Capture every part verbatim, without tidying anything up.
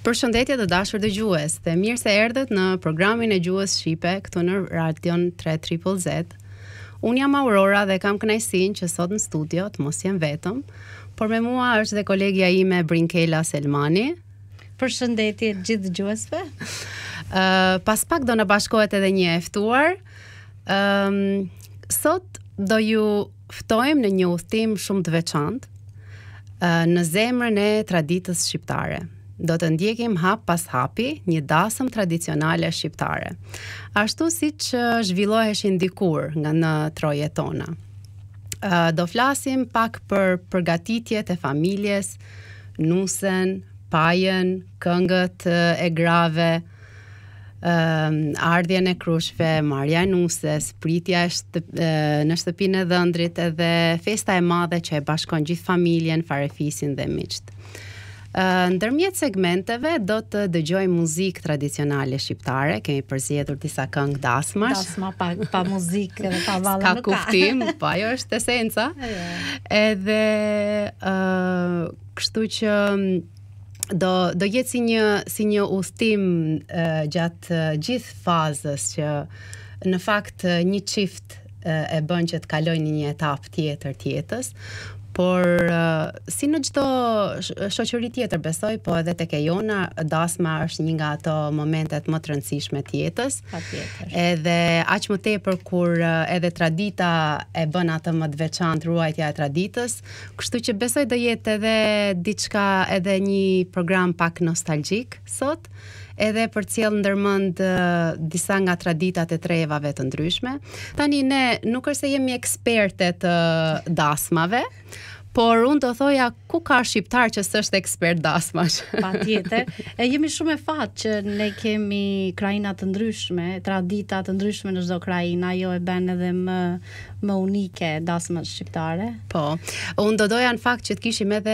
Përshëndetje të dashur dëgjues, dhe mirë se erdhët në programin e Gjuhës Shqipe këtu në Radion tre triple Z. Unë jam Aurora dhe kam kënaqësinë që sot në studio të mos jem vetëm, por me mua është dhe kolegja ime Brinkela Selmani. Përshëndetje gjithë dëgjuesve. Uh, pas pak do në bashkohet edhe një e ftuar. Um, sot do ju ftojmë në një udhtim shumë të veçantë uh, në zemrën e traditës shqiptare. Do të ndjekim hap pas hapi një dasëm tradicionale shqiptare, ashtu si që zhvilloheshin dikur nga në trojet tona. Uh, do flasim pak për përgatitjet e familjes, nusen, pajën, këngët e grave, uh, ardhjen e krushve, marrja e nuses, pritja e shtëp, uh, në shtëpinë e dhëndrit edhe festa e madhe që e bashkon gjithë familjen, farefisin dhe miqt. Uh, ndërmjet segmenteve do të dëgjojmë muzikë tradicionale shqiptare, kemi përzgjedhur disa këngë dasmash. Dasma pa, pa muzikë dhe pa vallë nuk ka. Ka kuptim, po ajo është esenca. Edhe uh, kështu që do do jetë si një si një udhtim uh, gjatë uh, gjithë fazës që në fakt uh, një çift uh, e bën që të kalojnë një etapë tjetër të jetës. Por uh, si në çdo shoqëri tjetër besoj, po edhe tek e jona, dasma është një nga ato momentet më të rëndësishme të jetës. Patjetër. Edhe aq më tepër kur uh, edhe tradita e bën atë më të veçantë, ruajtja e traditës, kështu që besoj do jetë edhe diçka, edhe një program pak nostalgjik sot. Edhe për cilë ndërmend uh, disa nga traditat e trevave të ndryshme. Tani ne nuk është se jemi eksperte të uh, dasmave, por unë do thoja ku ka shqiptar që s'është ekspert dasmash. Patjetër. E jemi shumë e fat që ne kemi krajina të ndryshme, tradita të ndryshme në çdo krajinë, ajo e bën edhe më më unike dasmat shqiptare. Po. Unë do doja në fakt që të kishim edhe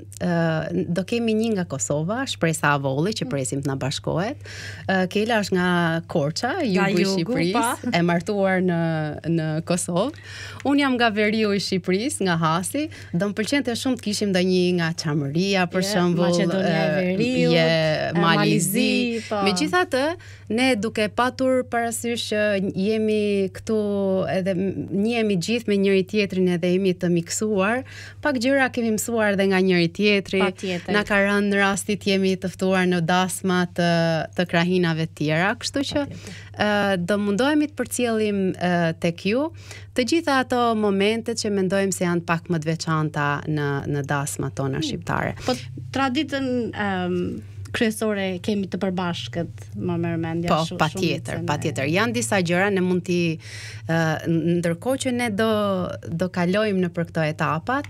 uh, do kemi një nga Kosova, Shpresa Avolli, që presim të na bashkohet. Uh, Kela është nga Korça, jugu i Shqipërisë, e martuar në në Kosovë. Unë jam nga veriu i Shqipërisë, nga Hasi. Do më pëlqente shumë të kishim ndonjë nga Çamëria, për yeah, shembull, Maqedonia e Veriut, yeah, Malizi. Po. Megjithatë, ne duke patur parasysh që jemi këtu edhe njihemi gjithë me njëri tjetrin edhe jemi të miksuar, pak gjëra kemi mësuar edhe nga njëri tjetri. Patjetër. Na ka rënë rasti të jemi të ftuar në dasma të, të krahinave të tjera, kështu që uh, do mundohemi të përcjellim uh, tek ju të gjitha ato momentet që mendojmë se janë pak më të veçanta në në dasmat tona shqiptare. Po traditën um, kryesore kemi të përbashkët, më merr mendja po, shumë. Po, patjetër, patjetër. Janë disa gjëra ne mund t'i uh, ndërkohë që ne do do kalojmë në për këto etapat,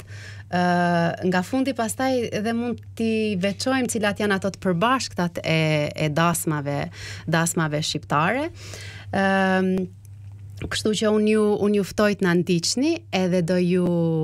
uh, nga fundi pastaj edhe mund t'i veçojmë cilat janë ato të përbashkëtat e e dasmave, dasmave shqiptare. Ëm um, Kështu që unë ju, unë ju ftoj të na ndiqni edhe do ju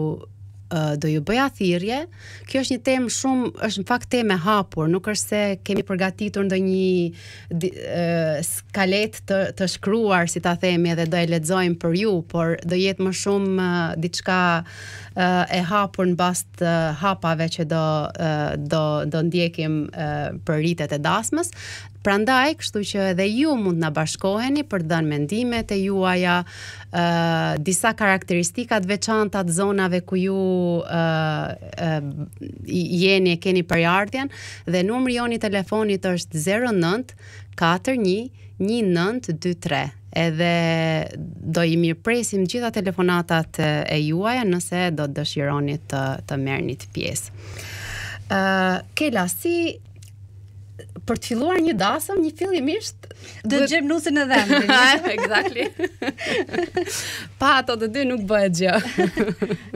uh, do ju bëja thirrje. Kjo është një temë shumë, është në fakt temë e hapur, nuk është se kemi përgatitur ndonjë uh, skalet të, të shkruar, si ta themi, edhe do e lexojmë për ju, por do jetë më shumë uh, diçka uh, e hapur në bazë të hapave që do uh, do do ndjekim uh, për rritet e dasmës. Prandaj, kështu që edhe ju mund na bashkoheni për të dhënë mendimet e juaja, uh, disa karakteristika të veçanta të zonave ku ju uh, uh, jeni e keni përjardhjen, dhe numri joni telefonit është zero nine katër një një nëntë dy tre. Edhe do i mirëpresim gjitha telefonatat e juaja nëse do të dëshironi të të merrni pjesë. Uh, Kela, si për të filluar një dasëm, një fillimisht do të gjem nusin e dhëmbit. Exactly. Pa ato të dy nuk bëhet gjë.